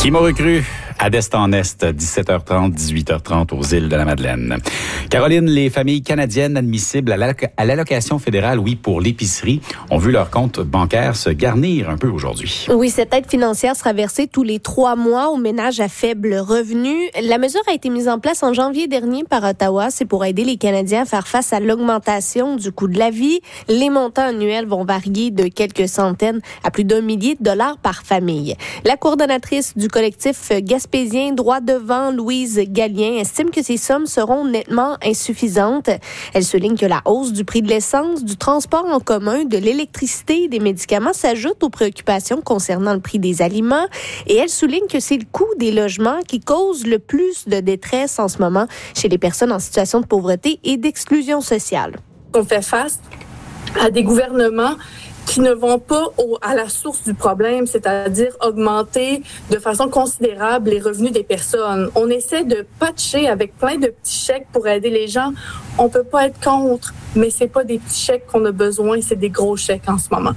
Qui m'a recru? À d'Est-en-Est, 17h30, 18h30 aux îles de la Madeleine. Caroline, les familles canadiennes admissibles à l'allocation fédérale, oui, pour l'épicerie, ont vu leur compte bancaire se garnir un peu aujourd'hui. Oui, cette aide financière sera versée tous les 3 mois aux ménages à faible revenu. La mesure a été mise en place en janvier dernier par Ottawa. C'est pour aider les Canadiens à faire face à l'augmentation du coût de la vie. Les montants annuels vont varier de quelques centaines à plus d'1 millier de dollars par famille. La coordonnatrice du collectif gaspésien Droit devant, Louise Gallien, estime que ces sommes seront nettement insuffisantes. Elle souligne que la hausse du prix de l'essence, du transport en commun, de l'électricité et des médicaments s'ajoute aux préoccupations concernant le prix des aliments. Et elle souligne que c'est le coût des logements qui cause le plus de détresse en ce moment chez les personnes en situation de pauvreté et d'exclusion sociale. On fait face à des gouvernements qui ne vont pas à la source du problème, c'est-à-dire augmenter de façon considérable les revenus des personnes. On essaie de patcher avec plein de petits chèques pour aider les gens. On peut pas être contre, mais c'est pas des petits chèques qu'on a besoin, c'est des gros chèques en ce moment.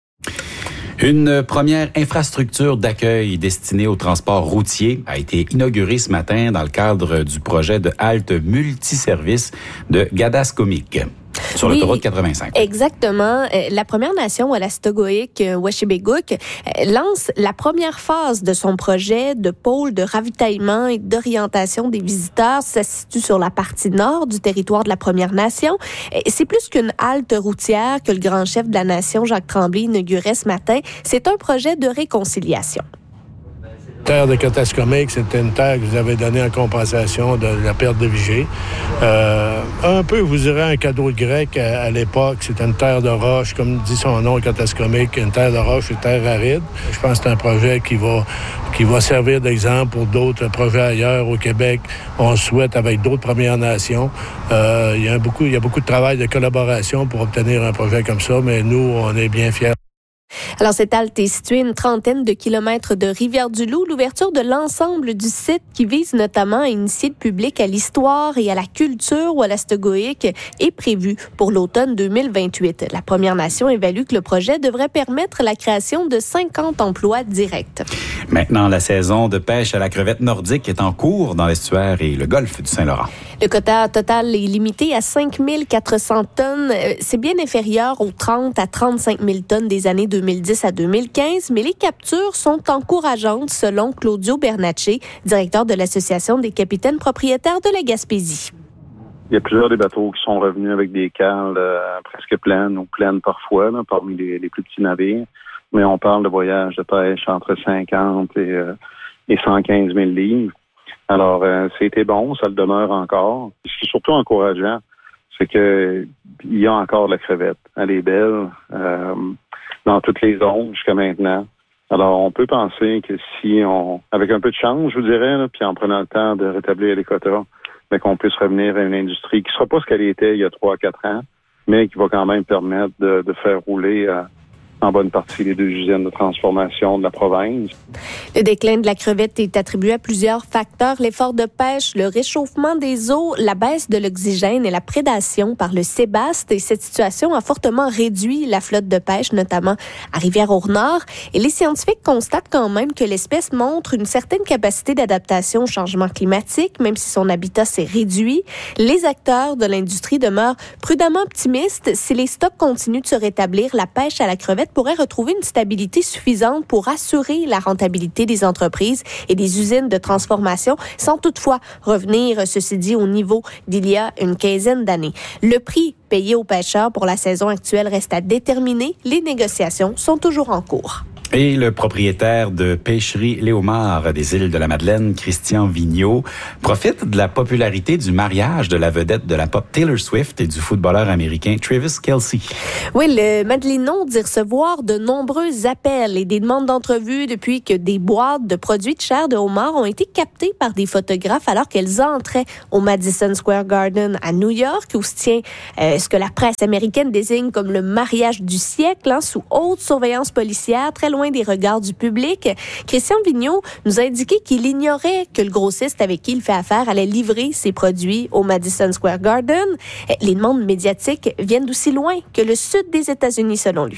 Une première infrastructure d'accueil destinée au transport routier a été inaugurée ce matin dans le cadre du projet de halte multiservice de Gadascomic. Sur l'autoroute 85. Exactement. La Première Nation, Wolastoqiyik, Weshebeguk, lance la première phase de son projet de pôle de ravitaillement et d'orientation des visiteurs. Ça se situe sur la partie nord du territoire de la Première Nation. C'est plus qu'une halte routière que le grand chef de la nation, Jacques Tremblay, inaugurait ce matin. C'est un projet de réconciliation. La terre de Gadascomic, c'était une terre que vous avez donnée en compensation de la perte de Vigée. Un peu, vous direz, un cadeau grec à l'époque. C'était une terre de roche, comme dit son nom, Gadascomic, une terre de roche, une terre aride. Je pense que c'est un projet qui va servir d'exemple pour d'autres projets ailleurs au Québec. On souhaite avec d'autres Premières Nations. Il y a beaucoup de travail de collaboration pour obtenir un projet comme ça, mais nous, on est bien fiers. Alors, cette halte est située à une trentaine de kilomètres de Rivière-du-Loup. L'ouverture de l'ensemble du site, qui vise notamment à initier le public à l'histoire et à la culture wolastoqiyik, est prévue pour l'automne 2028. La Première Nation évalue que le projet devrait permettre la création de 50 emplois directs. Maintenant, la saison de pêche à la crevette nordique est en cours dans l'estuaire et le golfe du Saint-Laurent. Le quota total est limité à 5 400 tonnes. C'est bien inférieur aux 30 à 35 000 tonnes des années 2010 à 2015, mais les captures sont encourageantes selon Claudio Bernacci, directeur de l'Association des capitaines propriétaires de la Gaspésie. Il y a plusieurs des bateaux qui sont revenus avec des cales presque pleines ou pleines parfois, là, parmi les plus petits navires. Mais on parle de voyages de pêche entre 50 et 115 000 livres. Alors, c'était bon, ça le demeure encore. Ce qui est surtout encourageant, c'est que il y a encore de la crevette. Elle est belle dans toutes les zones jusqu'à maintenant. Alors, on peut penser que avec un peu de chance, je vous dirais, là, puis en prenant le temps de rétablir les quotas, mais qu'on puisse revenir à une industrie qui ne sera pas ce qu'elle était il y a 3-4 ans, mais qui va quand même permettre de faire rouler en bonne partie les 2 usines de transformation de la province. Le déclin de la crevette est attribué à plusieurs facteurs. L'effort de pêche, le réchauffement des eaux, la baisse de l'oxygène et la prédation par le sébaste. Et cette situation a fortement réduit la flotte de pêche, notamment à Rivière-au-Nord. Et les scientifiques constatent quand même que l'espèce montre une certaine capacité d'adaptation au changement climatique, même si son habitat s'est réduit. Les acteurs de l'industrie demeurent prudemment optimistes. Si les stocks continuent de se rétablir, la pêche à la crevette pourrait retrouver une stabilité suffisante pour assurer la rentabilité des entreprises et des usines de transformation, sans toutefois revenir, ceci dit, au niveau d'il y a une quinzaine d'années. Le prix payé aux pêcheurs pour la saison actuelle reste à déterminer. Les négociations sont toujours en cours. Et le propriétaire de pêcherie Léomar des îles de la Madeleine, Christian Vigneault, profite de la popularité du mariage de la vedette de la pop Taylor Swift et du footballeur américain Travis Kelce. Oui, le Madeleïnon dit recevoir de nombreux appels et des demandes d'entrevue depuis que des boîtes de produits de chair de homard ont été captées par des photographes alors qu'elles entraient au Madison Square Garden à New York, où se tient ce que la presse américaine désigne comme le mariage du siècle, sous haute surveillance policière, très loin des regards du public. Christian Vigneault nous a indiqué qu'il ignorait que le grossiste avec qui il fait affaire allait livrer ses produits au Madison Square Garden. Les demandes médiatiques viennent d'aussi loin que le sud des États-Unis, selon lui.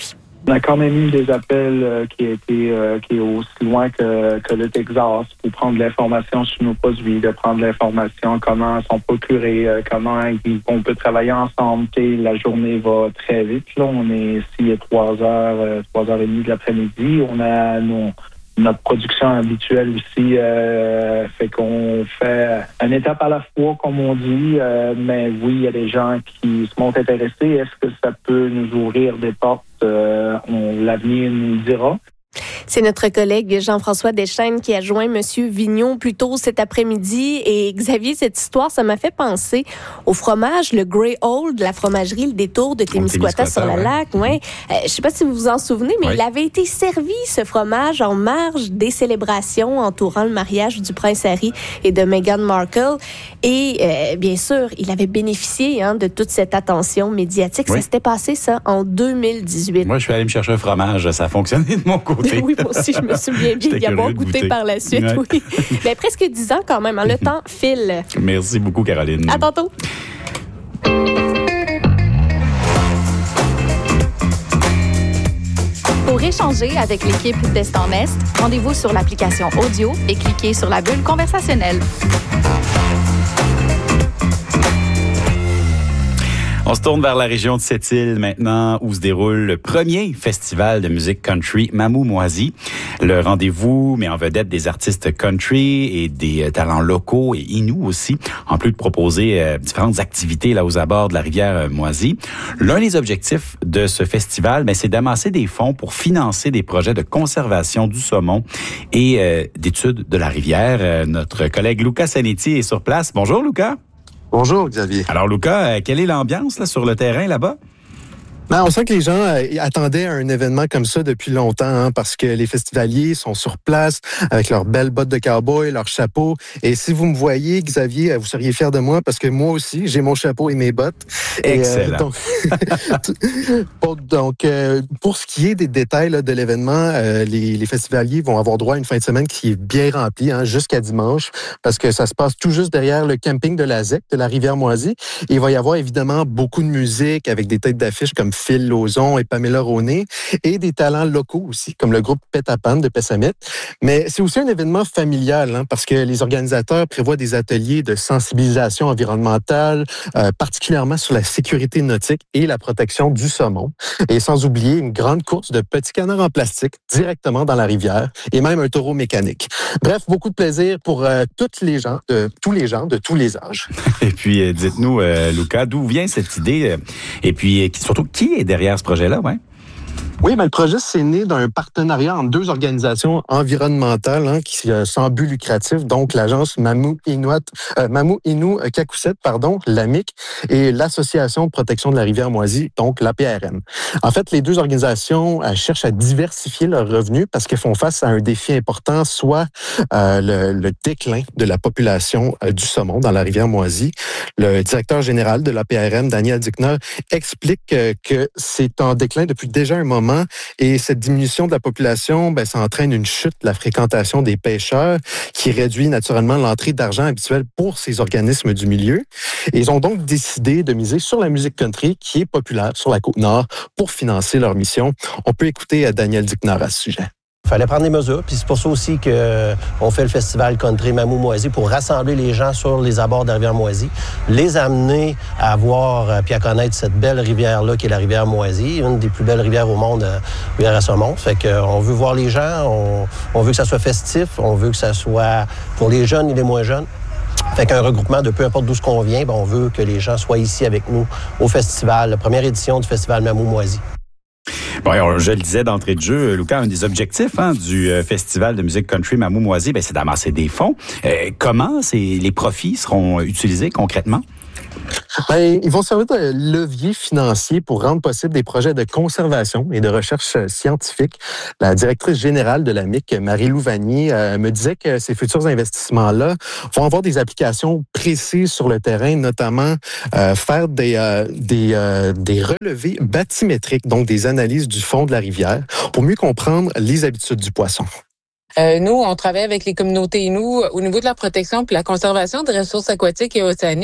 On a quand même eu des appels qui est aussi loin que le Texas pour prendre l'information sur nos produits, de prendre l'information comment sont procurés, comment on peut travailler ensemble. La journée va très vite. Là, on est ici à 3h30 de l'après-midi. On a notre production habituelle aussi, fait qu'on fait une étape à la fois, comme on dit, mais oui, il y a des gens qui se montrent intéressés. Est-ce que ça peut nous ouvrir des portes? L'avenir nous dira. C'est notre collègue Jean-François Deschênes qui a joint M. Vignon plus tôt cet après-midi. Et Xavier, cette histoire, ça m'a fait penser au fromage, le Grey Old, la fromagerie Le Détour de Témiscouata sur la Lac. Ouais. Je sais pas si vous vous en souvenez, mais il avait été servi, ce fromage, en marge des célébrations entourant le mariage du prince Harry et de Meghan Markle. Et bien sûr, il avait bénéficié de toute cette attention médiatique. Ça s'était passé, ça, en 2018. Moi, je suis allé me chercher un fromage. Ça a fonctionné de mon côté. Oui, moi aussi, je me souviens bien d'y avoir goûté par la suite. Ouais. Oui. Mais presque 10 ans quand même. Le temps file. Merci beaucoup, Caroline. À tantôt. Pour échanger avec l'équipe d'Est en Est, rendez-vous sur l'application audio et cliquez sur la bulle conversationnelle. On se tourne vers la région de Sept-Îles maintenant, où se déroule le premier festival de musique country Mamou-Moisy. Le rendez-vous met en vedette des artistes country et des talents locaux et inuits aussi, en plus de proposer différentes activités là aux abords de la rivière Moisy. L'un des objectifs de ce festival, c'est d'amasser des fonds pour financer des projets de conservation du saumon et d'études de la rivière. Notre collègue Luca Sanetti est sur place. Bonjour, Luca. Bonjour, Xavier. Alors, Luca, quelle est l'ambiance là, sur le terrain là-bas? On sent que les gens attendaient un événement comme ça depuis longtemps, parce que les festivaliers sont sur place avec leurs belles bottes de cowboy, leurs chapeaux. Et si vous me voyez, Xavier, vous seriez fier de moi parce que moi aussi, j'ai mon chapeau et mes bottes. Excellent. Donc, pour ce qui est des détails là, de l'événement, les festivaliers vont avoir droit à une fin de semaine qui est bien remplie jusqu'à dimanche parce que ça se passe tout juste derrière le camping de la ZEC, de la rivière Moisy. Et il va y avoir évidemment beaucoup de musique avec des têtes d'affiche comme Phil Lauzon et Pamela Roney, et des talents locaux aussi, comme le groupe Pétapan de Pessamit. Mais c'est aussi un événement familial, parce que les organisateurs prévoient des ateliers de sensibilisation environnementale, particulièrement sur la sécurité nautique et la protection du saumon. Et sans oublier une grande course de petits canards en plastique directement dans la rivière, et même un taureau mécanique. Bref, beaucoup de plaisir pour tous les gens de tous les âges. Et puis, dites-nous, Luca, d'où vient cette idée? Et puis, surtout, qui est derrière ce projet-là, ouais? Oui, le projet, c'est né d'un partenariat entre deux organisations environnementales qui sans but lucratif, donc l'agence Mamou Innu Kakouset, l'AMIC, et l'Association de protection de la rivière Moisy, donc l'APRM. En fait, les deux organisations cherchent à diversifier leurs revenus parce qu'elles font face à un défi important, soit le déclin de la population du saumon dans la rivière Moisy. Le directeur général de l'APRM, Daniel Dickner, explique que c'est en déclin depuis déjà un moment. Et cette diminution de la population, ça entraîne une chute de la fréquentation des pêcheurs qui réduit naturellement l'entrée d'argent habituelle pour ces organismes du milieu. Et ils ont donc décidé de miser sur la musique country qui est populaire sur la Côte-Nord pour financer leur mission. On peut écouter Daniel Dickner à ce sujet. Il fallait prendre des mesures, puis c'est pour ça aussi qu'on fait le festival country Mamou-Moisy pour rassembler les gens sur les abords de la rivière Moisy, les amener à voir puis à connaître cette belle rivière-là qui est la rivière Moisy, une des plus belles rivières au monde, rivière à saumon. Fait qu'on veut voir les gens, on veut que ça soit festif, on veut que ça soit pour les jeunes et les moins jeunes. Fait qu'un regroupement de peu importe d'où ce qu'on vient, on veut que les gens soient ici avec nous au festival, la première édition du festival Mamou-Moisy. Bon, alors, je le disais d'entrée de jeu, Luca, un des objectifs du Festival de musique country Mamou-Moisy, c'est d'amasser des fonds. Comment les profits seront utilisés concrètement? Ils vont servir de levier financier pour rendre possible des projets de conservation et de recherche scientifique. La directrice générale de l'AMIC, Marie-Lou Vanier, me disait que ces futurs investissements-là vont avoir des applications précises sur le terrain, notamment faire des relevés bathymétriques, donc des analyses du fond de la rivière, pour mieux comprendre les habitudes du poisson. Nous, on travaille avec les communautés Innu au niveau de la protection et la conservation des ressources aquatiques et océaniques.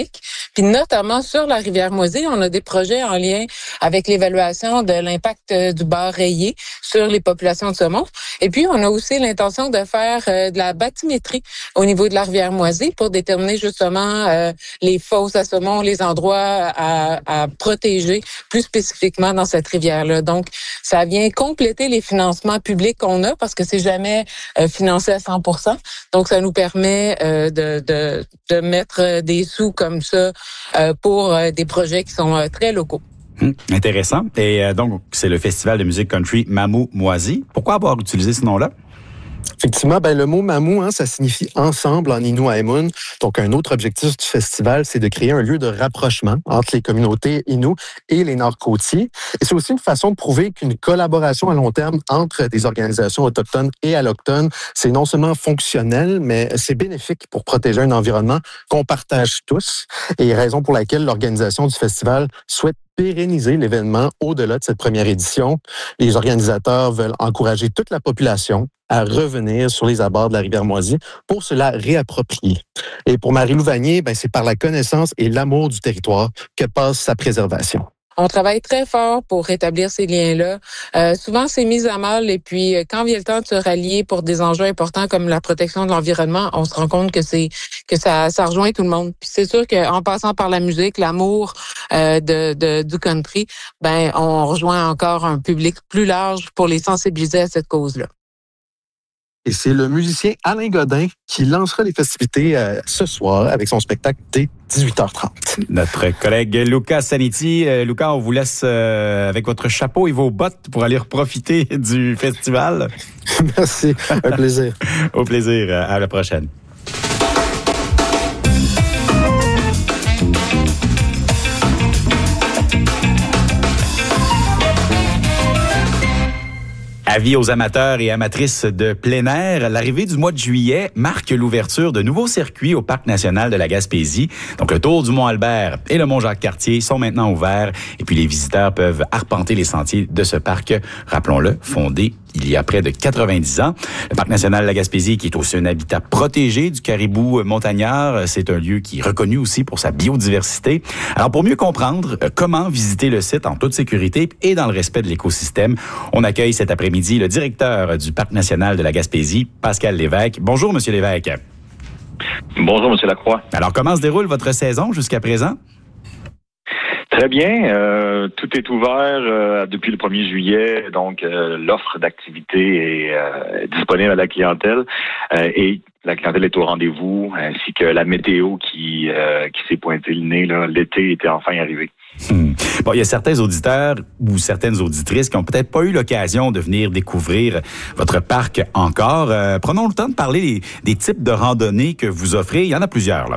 Puis notamment sur la rivière Moisy, on a des projets en lien avec l'évaluation de l'impact du bar rayé sur les populations de saumon. Et puis, on a aussi l'intention de faire de la bathymétrie au niveau de la rivière Moisy pour déterminer justement les fosses à saumon, les endroits à protéger plus spécifiquement dans cette rivière-là. Donc, ça vient compléter les financements publics qu'on a parce que c'est jamais financé à 100%. Donc, ça nous permet de mettre des sous comme ça pour des projets qui sont très locaux. Intéressant. Et donc, c'est le festival de musique country Mamou Moisy. Pourquoi avoir utilisé ce nom-là? Effectivement, le mot Mamou, ça signifie ensemble en Innu-Aimun. Donc, un autre objectif du festival, c'est de créer un lieu de rapprochement entre les communautés Innu et les Nord-Côtiers. Et c'est aussi une façon de prouver qu'une collaboration à long terme entre des organisations autochtones et allochtones, c'est non seulement fonctionnel, mais c'est bénéfique pour protéger un environnement qu'on partage tous. Et raison pour laquelle l'organisation du festival souhaite pérenniser l'événement au-delà de cette première édition. Les organisateurs veulent encourager toute la population à revenir sur les abords de la rivière Moisy pour se la réapproprier. Et pour Marie-Lou Vanier, c'est par la connaissance et l'amour du territoire que passe sa préservation. On travaille très fort pour rétablir ces liens-là. Souvent, c'est mis à mal et puis quand vient le temps de se rallier pour des enjeux importants comme la protection de l'environnement, on se rend compte que ça rejoint tout le monde. Puis c'est sûr qu'en passant par la musique, l'amour du country, on rejoint encore un public plus large pour les sensibiliser à cette cause-là. Et c'est le musicien Alain Godin qui lancera les festivités ce soir avec son spectacle dès 18h30. Notre collègue Luca Saniti. Luca, on vous laisse avec votre chapeau et vos bottes pour aller profiter du festival. Merci, un plaisir. Au plaisir, à la prochaine. Avis aux amateurs et amatrices de plein air, l'arrivée du mois de juillet marque l'ouverture de nouveaux circuits au Parc national de la Gaspésie. Donc, le tour du Mont-Albert et le Mont-Jacques-Cartier sont maintenant ouverts et puis les visiteurs peuvent arpenter les sentiers de ce parc, rappelons-le, fondé il y a près de 90 ans. Le Parc national de la Gaspésie, qui est aussi un habitat protégé du caribou montagnard, c'est un lieu qui est reconnu aussi pour sa biodiversité. Alors, pour mieux comprendre comment visiter le site en toute sécurité et dans le respect de l'écosystème, on accueille cet après-midi le directeur du Parc national de la Gaspésie, Pascal Lévesque. Bonjour, Monsieur Lévesque. Bonjour, Monsieur Lacroix. Alors, comment se déroule votre saison jusqu'à présent? Très bien. Tout est ouvert depuis le 1er juillet. Donc, l'offre d'activité est disponible à la clientèle et la clientèle est au rendez-vous, ainsi que la météo qui s'est pointée le nez. Là. L'été était enfin arrivé. Bon, il y a certains auditeurs ou certaines auditrices qui ont peut-être pas eu l'occasion de venir découvrir votre parc encore. Prenons le temps de parler des types de randonnées que vous offrez. Il y en a plusieurs, là.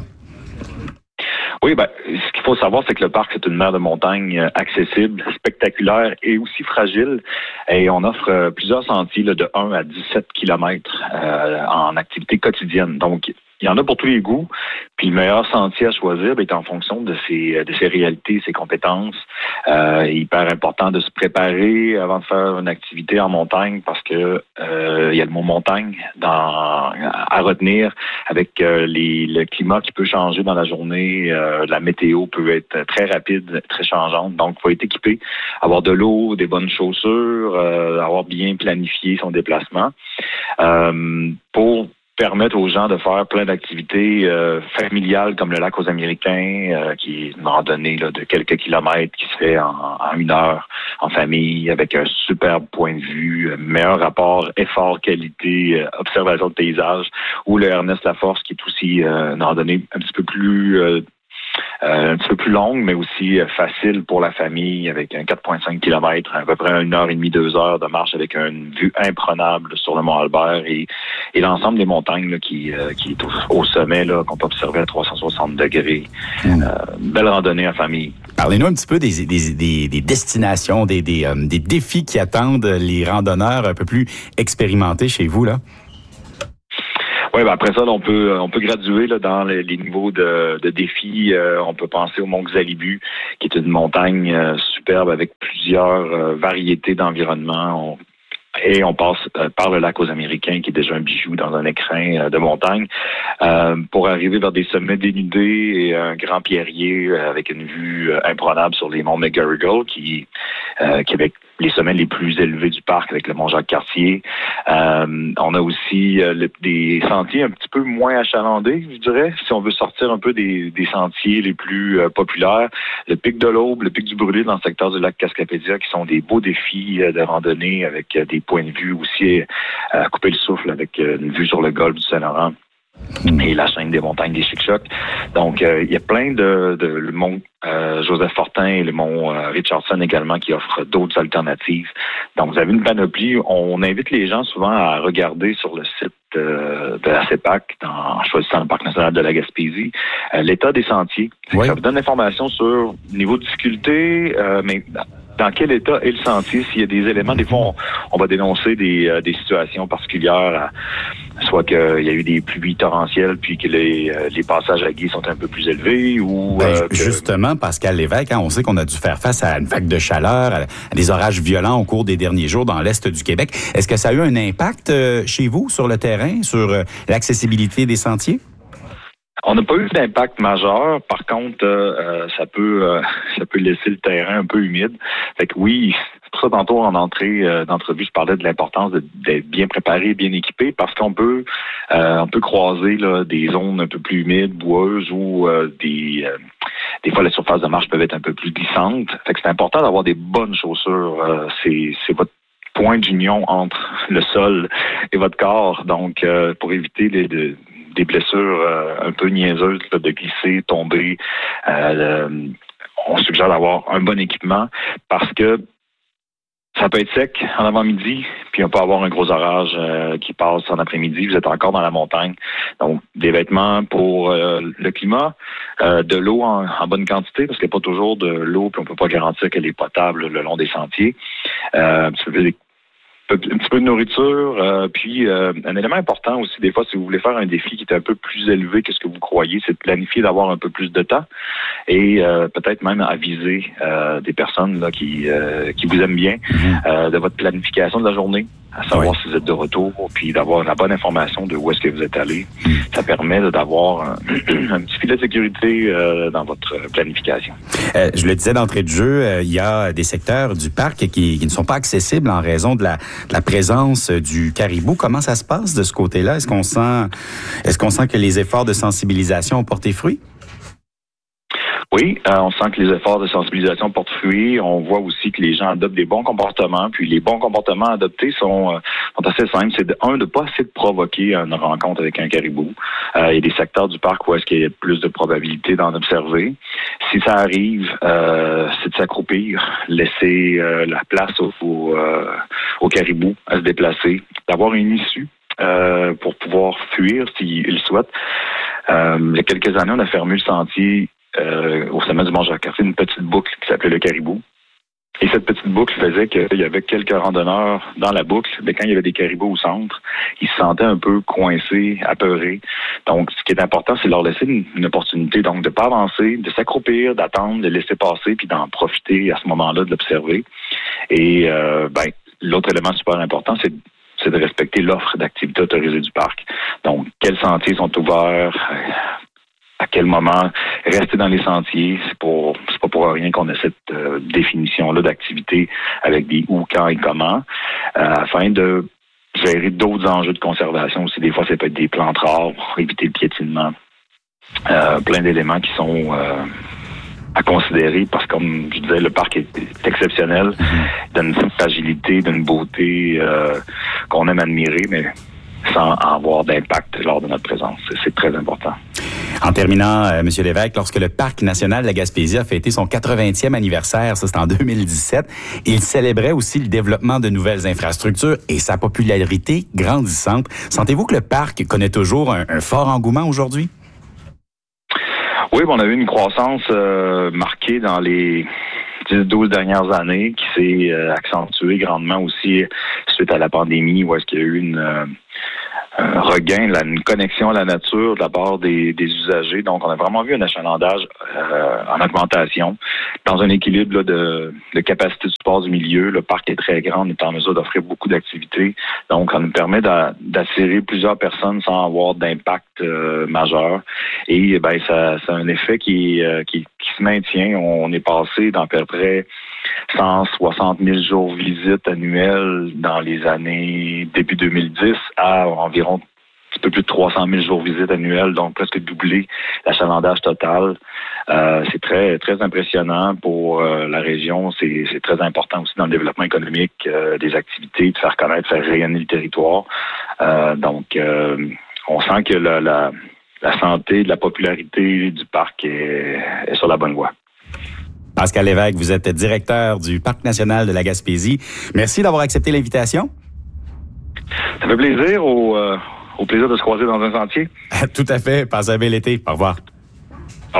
Oui, ce qu'il faut savoir, c'est que le parc, c'est une mer de montagne accessible, spectaculaire et aussi fragile. Et on offre plusieurs sentiers de 1 à 17 kilomètres en activité quotidienne. Donc, il y en a pour tous les goûts. Puis le meilleur sentier à choisir est en fonction de ses réalités, ses compétences. Hyper important de se préparer avant de faire une activité en montagne parce que il y a le mot montagne à retenir avec le climat qui peut changer dans la journée. La météo peut être très rapide, très changeante. Donc, il faut être équipé, avoir de l'eau, des bonnes chaussures, avoir bien planifié son déplacement pour permettre aux gens de faire plein d'activités familiales comme le lac aux Américains, qui est une randonnée de quelques kilomètres qui se fait en 1 heure en famille avec un superbe point de vue, meilleur rapport effort-qualité, observation de paysage, ou le Ernest Laforce qui est aussi une randonnée un petit peu plus longue, mais aussi facile pour la famille, avec un 4,5 km, à peu près 1h30, 2 heures de marche avec une vue imprenable sur le Mont-Albert et l'ensemble des montagnes là, qui est au sommet, là, qu'on peut observer à 360 degrés. Belle randonnée en famille. Parlez-nous un petit peu des destinations, des défis qui attendent les randonneurs un peu plus expérimentés chez vous, là. Oui, après ça, là, on peut graduer là, dans les niveaux de défis. On peut penser au Mont Xalibu, qui est une montagne superbe avec plusieurs variétés d'environnements. Et on passe par le lac aux Américains, qui est déjà un bijou dans un écrin de montagne, pour arriver vers des sommets dénudés et un grand pierrier avec une vue imprenable sur les monts McGarrigle, qui avec les sommets les plus élevés du parc, avec le mont Jacques-Cartier. On a aussi des sentiers un petit peu moins achalandés, je dirais, si on veut sortir un peu des sentiers les plus populaires. Le pic de l'Aube, le pic du Brûlé dans le secteur du lac Cascapédia, qui sont des beaux défis de randonnée avec des points de vue aussi à couper le souffle avec une vue sur le golfe du Saint-Laurent et la chaîne des montagnes des Chic-Chocs. Donc, il y a plein le mont Joseph Fortin et le mont Richardson également qui offrent d'autres alternatives. Donc, vous avez une panoplie. On invite les gens souvent à regarder sur le site de la CEPAC, en choisissant le Parc national de la Gaspésie, l'état des sentiers. Oui. Ça vous donne l'information sur le niveau de difficulté, mais dans quel état est le sentier. S'il y a des éléments, des fois, on va dénoncer des situations particulières, soit qu'il y a eu des pluies torrentielles, puis que les passages à gué sont un peu plus élevés, ou... Justement, Pascal Lévesque, on sait qu'on a dû faire face à une vague de chaleur, à des orages violents au cours des derniers jours dans l'est du Québec. Est-ce que ça a eu un impact chez vous, sur le terrain, sur l'accessibilité des sentiers? On n'a pas eu d'impact majeur. Par contre, ça peut laisser le terrain un peu humide. Fait que oui, c'est pour ça tantôt en entrée d'entrevue, je parlais de l'importance d'être bien préparé, bien équipé, parce qu'on peut croiser là, des zones un peu plus humides, boueuses, ou des fois les surfaces de marche peuvent être un peu plus glissantes. Fait que c'est important d'avoir des bonnes chaussures. C'est votre point d'union entre le sol et votre corps. Donc, pour éviter des blessures un peu niaiseuses, là, de glisser, tomber. On suggère d'avoir un bon équipement parce que ça peut être sec en avant-midi, puis on peut avoir un gros orage qui passe en après-midi. Vous êtes encore dans la montagne. Donc, des vêtements pour le climat, de l'eau en bonne quantité, parce qu'il n'y a pas toujours de l'eau, puis on ne peut pas garantir qu'elle est potable le long des sentiers. Un petit peu de nourriture, puis un élément important aussi, des fois, si vous voulez faire un défi qui est un peu plus élevé que ce que vous croyez, c'est de planifier d'avoir un peu plus de temps et peut-être même aviser des personnes là, qui vous aiment bien de votre planification de la journée, à savoir si vous êtes de retour, puis d'avoir la bonne information de où est-ce que vous êtes allé. Ça permet d'avoir un petit filet de sécurité dans votre planification. Je le disais d'entrée de jeu, il y a des secteurs du parc qui ne sont pas accessibles en raison de la présence du caribou. Comment ça se passe de ce côté-là? Est-ce qu'on sent que les efforts de sensibilisation ont porté fruit? Oui, on sent que les efforts de sensibilisation portent fruit. On voit aussi que les gens adoptent des bons comportements. Puis les bons comportements adoptés sont assez simples. C'est de pas essayer de provoquer une rencontre avec un caribou. Il y a des secteurs du parc où est-ce qu'il y a plus de probabilité d'en observer. Si ça arrive, c'est de s'accroupir, laisser la place au caribou à se déplacer, d'avoir une issue pour pouvoir fuir s'il le souhaite. Il y a quelques années, on a fermé le sentier au sommet du mont Jacques-Cartier, une petite boucle qui s'appelait le Caribou. Et cette petite boucle faisait qu'il y avait quelques randonneurs dans la boucle, mais quand il y avait des caribous au centre, ils se sentaient un peu coincés, apeurés. Donc, ce qui est important, c'est de leur laisser une opportunité, donc de ne pas avancer, de s'accroupir, d'attendre, de laisser passer, puis d'en profiter à ce moment-là, de l'observer. Et l'autre élément super important, c'est de respecter l'offre d'activité autorisée du parc. Donc, quels sentiers sont ouverts, à quel moment rester dans les sentiers. C'est pas pour rien qu'on a cette définition-là d'activité avec des où, quand et comment, afin de gérer d'autres enjeux de conservation aussi. Des fois, ça peut être des plantes rares pour éviter le piétinement. Plein d'éléments qui sont à considérer parce que, comme je disais, le parc est exceptionnel, d'une fragilité, d'une beauté qu'on aime admirer, mais sans avoir d'impact lors de notre présence. C'est très important. En terminant, M. Lévesque, lorsque le Parc national de la Gaspésie a fêté son 80e anniversaire, ça c'est en 2017, il célébrait aussi le développement de nouvelles infrastructures et sa popularité grandissante. Sentez-vous que le parc connaît toujours un fort engouement aujourd'hui? Oui, on a eu une croissance marquée dans les 10-12 dernières années qui s'est accentuée grandement aussi suite à la pandémie où est-ce qu'il y a eu regain, une connexion à la nature de la part des usagers. Donc, on a vraiment vu un achalandage en augmentation. Dans un équilibre là, de capacité de support du milieu, le parc est très grand, on est en mesure d'offrir beaucoup d'activités. Donc, ça nous permet d'attirer plusieurs personnes sans avoir d'impact majeur. Et ça a un effet qui se maintient. On est passé d'à peu près 160 000 jours visites annuels dans les années début 2010 à environ un petit peu plus de 300 000 jours visites annuels, donc presque doublé l'achalandage total. C'est très, très impressionnant pour la région. C'est très important aussi dans le développement économique des activités, de faire connaître, faire rayonner le territoire. Donc, on sent que la santé, la popularité du parc est sur la bonne voie. Pascal Lévesque, vous êtes directeur du Parc national de la Gaspésie. Merci d'avoir accepté l'invitation. Ça fait plaisir, au plaisir de se croiser dans un sentier. Tout à fait. Passez un bel été. Au revoir.